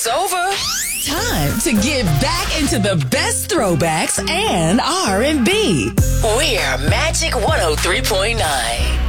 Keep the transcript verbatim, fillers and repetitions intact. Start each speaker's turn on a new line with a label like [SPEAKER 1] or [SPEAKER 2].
[SPEAKER 1] Joke's over. Time to get back into the best throwbacks and R and B. We're Magic one oh three point nine.